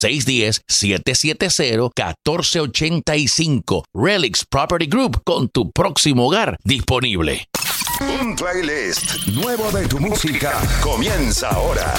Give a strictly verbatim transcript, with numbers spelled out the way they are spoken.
seis uno cero, siete siete cero, uno cuatro ocho cinco. Relix Property Group, con tu próximo hogar disponible. Un playlist nuevo de tu música comienza ahora.